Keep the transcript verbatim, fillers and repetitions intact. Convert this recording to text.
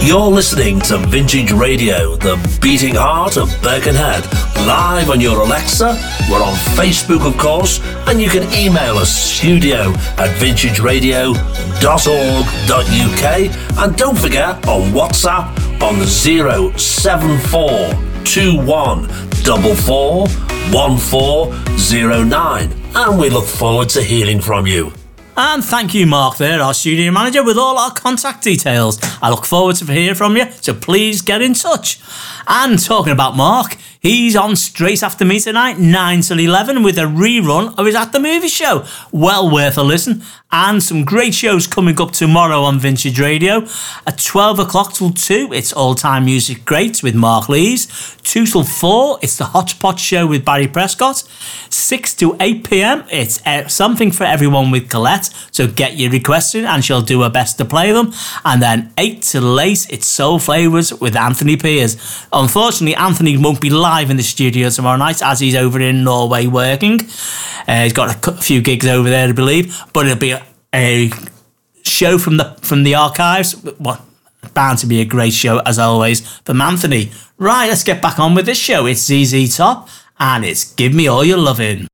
You're listening to Vintage Radio, the beating heart of Birkenhead. Live on your Alexa. We're on Facebook, of course, and you can email us studio at vintage radio dot org dot U K. And don't forget on WhatsApp on zero seven four two one four four one four zero nine. And we look forward to hearing from you. And thank you, Mark, there, our studio manager, with all our contact details. I look forward to hearing from you, so please get in touch. And talking about Mark, he's on straight after me tonight, nine till eleven, with a rerun of his At the Movie show. Well worth a listen. And some great shows coming up tomorrow on Vintage Radio. At twelve o'clock till two, it's All Time Music Greats with Mark Lees. two till four, it's the Hot Pot Show with Barry Prescott. six to eight p.m, it's uh, Something for Everyone with Colette. So get your requests in and she'll do her best to play them. And then eight till eight, it's Soul Flavours with Anthony Piers. Unfortunately, Anthony won't be live in the studio tomorrow night as he's over in Norway working. Uh, he's got a few gigs over there, I believe. But it'll be a, a show from the from the archives. Well, bound to be a great show, as always, from Anthony. Right, let's get back on with this show. It's Z Z Top, and it's Give Me All Your Lovin'.